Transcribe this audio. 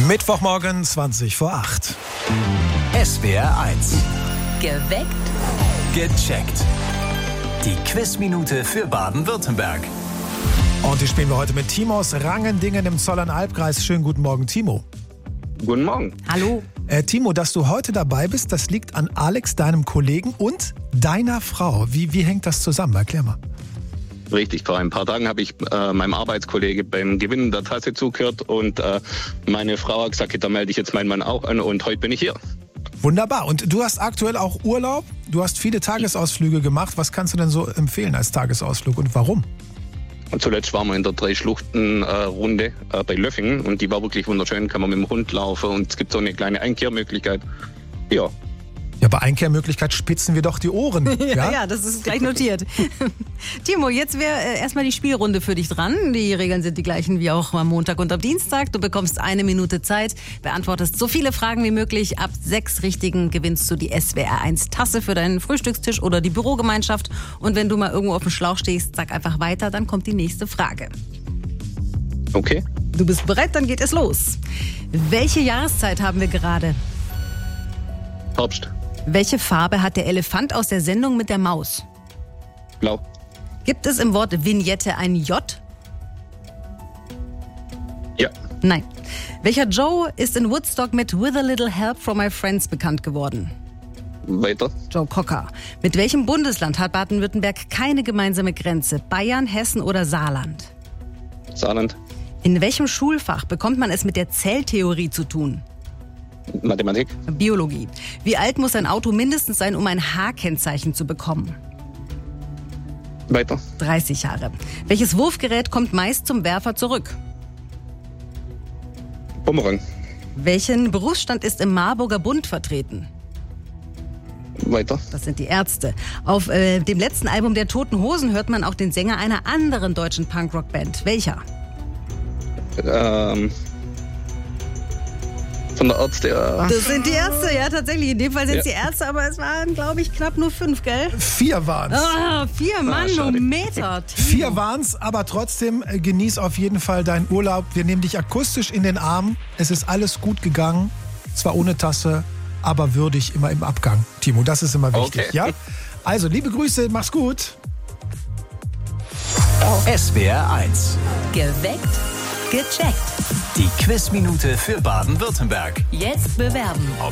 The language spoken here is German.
Mittwochmorgen 20 vor 8. SWR 1. Geweckt. Gecheckt. Die Quizminute für Baden-Württemberg. Und die spielen wir heute mit Timo aus Rangendingen im Zollernalbkreis. Schönen guten Morgen, Timo. Guten Morgen. Hallo. Timo, dass du heute dabei bist, das liegt an Alex, deinem Kollegen und deiner Frau. Wie hängt das zusammen? Erklär mal. Richtig, vor ein paar Tagen habe ich meinem Arbeitskollege beim Gewinnen der Tasse zugehört und meine Frau hat gesagt, da melde ich jetzt meinen Mann auch an und heute bin ich hier. Wunderbar. Und du hast aktuell auch Urlaub. Du hast viele Tagesausflüge gemacht. Was kannst du denn so empfehlen als Tagesausflug und warum? Und zuletzt waren wir in der Drei-Schluchten-Runde bei Löffingen und die war wirklich wunderschön. Kann man mit dem Hund laufen und es gibt so eine kleine Einkehrmöglichkeit. Ja. Ja, bei Einkehrmöglichkeit spitzen wir doch die Ohren. Ja, das ist gleich notiert. Timo, jetzt wäre erstmal die Spielrunde für dich dran. Die Regeln sind die gleichen wie auch am Montag und am Dienstag. Du bekommst 1 Minute Zeit, beantwortest so viele Fragen wie möglich. Ab 6 Richtigen gewinnst du die SWR 1 Tasse für deinen Frühstückstisch oder die Bürogemeinschaft. Und wenn du mal irgendwo auf dem Schlauch stehst, sag einfach weiter, dann kommt die nächste Frage. Okay. Du bist bereit, dann geht es los. Welche Jahreszeit haben wir gerade? Herbst. Welche Farbe hat der Elefant aus der Sendung mit der Maus? Blau. Gibt es im Wort Vignette ein J? Ja. Nein. Welcher Joe ist in Woodstock mit With a Little Help from My Friends bekannt geworden? Weiter. Joe Cocker. Mit welchem Bundesland hat Baden-Württemberg keine gemeinsame Grenze? Bayern, Hessen oder Saarland? Saarland. In welchem Schulfach bekommt man es mit der Zelltheorie zu tun? Mathematik. Biologie. Wie alt muss ein Auto mindestens sein, um ein H-Kennzeichen zu bekommen? Weiter. 30 Jahre. Welches Wurfgerät kommt meist zum Werfer zurück? Bumerang. Welchen Berufsstand ist im Marburger Bund vertreten? Weiter. Das sind die Ärzte. Auf dem letzten Album der Toten Hosen hört man auch den Sänger einer anderen deutschen Punkrock-Band. Welcher? Von der Ärzte. Das sind die Ärzte, ja, tatsächlich. In dem Fall sind es die Ärzte, aber es waren, glaube ich, knapp nur 5, gell? 4 waren's. 4 Manometer. 4 waren's, aber trotzdem genieß auf jeden Fall deinen Urlaub. Wir nehmen dich akustisch in den Arm. Es ist alles gut gegangen. Zwar ohne Tasse, aber würdig immer im Abgang. Timo, das ist immer wichtig, Okay. ja? Also, liebe Grüße, mach's gut. SWR 1. Geweckt. Gecheckt. Die Quizminute für Baden-Württemberg. Jetzt bewerben. Auf